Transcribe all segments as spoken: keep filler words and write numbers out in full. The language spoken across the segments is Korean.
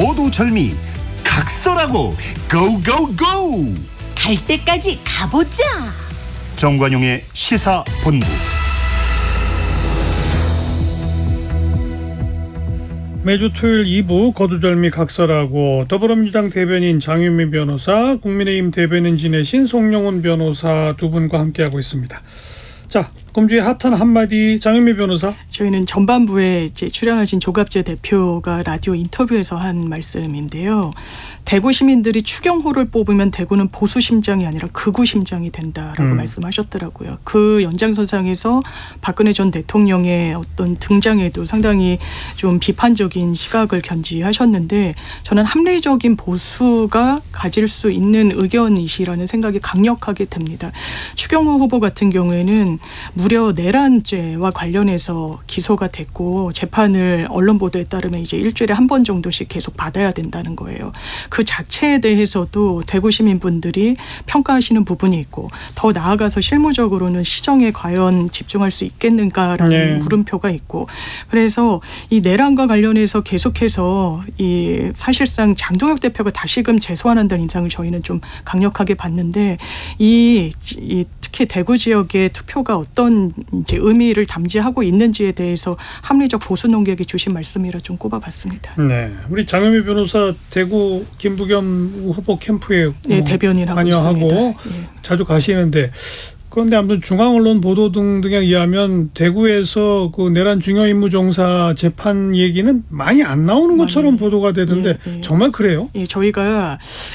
보도절미 각설하고 고고고! 갈 때까지 가보자. 정관용의 시사본부. 매주 토요일 이 부 거두절미 각설하고 더불어민주당 대변인 장윤미 변호사, 국민의힘 대변인 지내신 송영훈 변호사 두 분과 함께하고 있습니다. 자, 금주의 핫한 한마디 장윤미 변호사. 저희는 전반부에 이제 출연하신 조갑재 대표가 라디오 인터뷰에서 한 말씀인데요. 대구 시민들이 추경호를 뽑으면 대구는 보수 심장이 아니라 극우 심장이 된다라고 음. 말씀하셨더라고요. 그 연장선상에서 박근혜 전 대통령의 어떤 등장에도 상당히 좀 비판적인 시각을 견지하셨는데, 저는 합리적인 보수가 가질 수 있는 의견이시라는 생각이 강력하게 듭니다. 추경호 후보 같은 경우에는 무려 내란죄와 관련해서 기소가 됐고 재판을 언론 보도에 따르면 이제 일주일에 한 번 정도씩 계속 받아야 된다는 거예요. 그 자체에 대해서도 대구 시민분들이 평가하시는 부분이 있고, 더 나아가서 실무적으로는 시정에 과연 집중할 수 있겠는가라는 네. 물음표가 있고, 그래서 이 내란과 관련해서 계속해서 이 사실상 장동혁 대표가 다시금 재소환한다는 인상을 저희는 좀 강력하게 봤는데, 이, 이 특히 대구 지역의 투표가 어떤 이제 의미를 담지하고 있는지에 대해서 합리적 보수 논객이 주신 말씀이라 좀 꼽아봤습니다. 네, 우리 장윤미 변호사 대구 김부겸 후보 캠프에 네, 대변인하고 관여하고 있습니다. 자주 가시는데, 그런데 아무튼 중앙언론 보도 등등에 의하면 대구에서 그 내란 중요임무종사 재판 얘기는 많이 안 나오는 것처럼 많이, 보도가 되던데 예, 예. 정말 그래요? 예, 저희가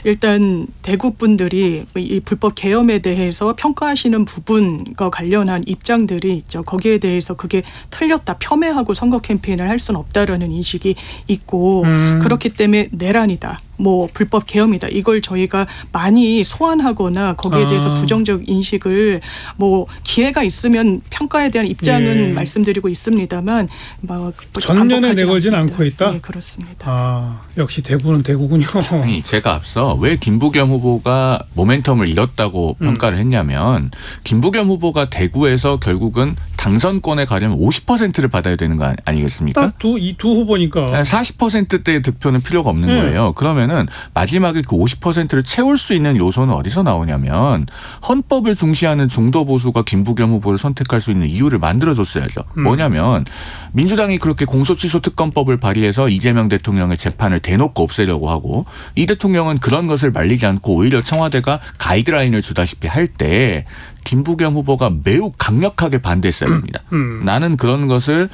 일단 대구 분들이 이 불법 계엄에 대해서 평가하시는 부분과 관련한 입장들이 있죠. 거기에 대해서 그게 틀렸다, 폄훼하고 선거 캠페인을 할 수는 없다라는 인식이 있고 음. 그렇기 때문에 내란이다, 뭐 불법 계엄이다, 이걸 저희가 많이 소환하거나 거기에 대해서 아. 부정적 인식을 뭐 기회가 있으면 평가에 대한 입장은 예. 말씀드리고 있습니다만 뭐 전면에 내걸진 않고 있다. 네, 그렇습니다. 아, 역시 대구는 대구군요. 아니, 제가 앞서 왜 김부겸 후보가 모멘텀을 잃었다고 음. 평가를 했냐면, 김부겸 후보가 대구에서 결국은 당선권에 가려면 오십 퍼센트를 받아야 되는 거 아니겠습니까? 딱 두, 이 두 후보니까. 사십 퍼센트대의 득표는 필요가 없는 네. 거예요. 그러면은 마지막에 그 오십 퍼센트를 채울 수 있는 요소는 어디서 나오냐면, 헌법을 중시하는 중도 보수가 김부겸 후보를 선택할 수 있는 이유를 만들어줬어야죠. 음. 뭐냐면 민주당이 그렇게 공소취소 특검법을 발의해서 이재명 대통령의 재판을 대놓고 없애려고 하고, 이 대통령은 그런 것을 말리지 않고 오히려 청와대가 가이드라인을 주다시피 할 때 김부겸 후보가 매우 강력하게 반대했어야 됩니다. 음. 음. 나는 그런 것을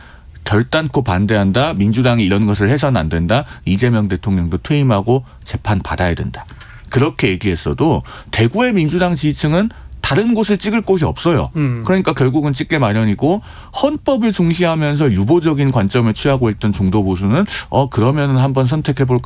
결단코 반대한다. 민주당이 이런 것을 해서는 안 된다. 이재명 대통령도 퇴임하고 재판 받아야 된다. 그렇게 얘기했어도 대구의 민주당 지지층은 다른 곳을 찍을 곳이 없어요. 음. 그러니까 결국은 찍게 마련이고, 헌법을 중시하면서 유보적인 관점을 취하고 있던 중도 보수는 어 그러면은 한번 선택해 볼까